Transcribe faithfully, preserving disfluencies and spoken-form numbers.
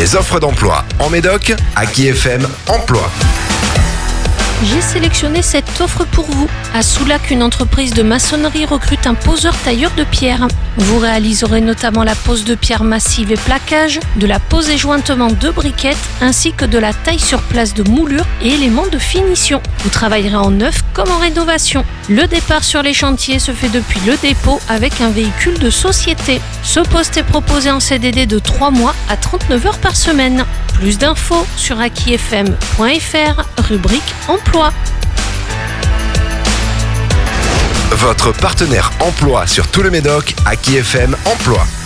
Les offres d'emploi en Médoc, Aki F M Emploi. J'ai sélectionné cette offre pour vous. À Soulac, une entreprise de maçonnerie recrute un poseur-tailleur de pierre. Vous réaliserez notamment la pose de pierre massive et plaquage, de la pose et jointement de briquettes, ainsi que de la taille sur place de moulure et éléments de finition. Vous travaillerez en neuf comme en rénovation. Le départ sur les chantiers se fait depuis le dépôt avec un véhicule de société. Ce poste est proposé en C D D de trois mois à trente-neuf heures par semaine. Plus d'infos sur aki f m point f r, rubrique emploi. Votre partenaire emploi sur tout le Médoc, Aki F M Emploi.